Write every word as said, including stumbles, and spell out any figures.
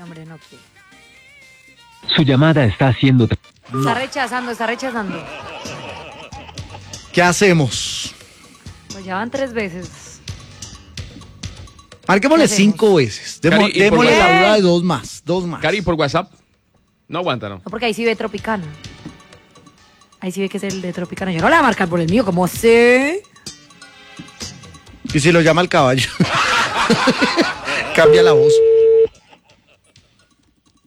hombre no quiere. Su llamada está siendo... Está rechazando, está rechazando. ¿Qué hacemos? Pues ya van tres veces. Marquémosle ¿Qué hacemos? cinco veces. Demo- Cari, ¿y por démosle la qué? duda de dos más. Dos más. Cari, por WhatsApp. No aguanta, ¿no? No, porque ahí sí ve Tropicana. Ahí sí ve que es el de Tropicana. Yo no le voy a marcar por el mío, ¿cómo sé? Y si lo llama el caballo. Cambia la voz.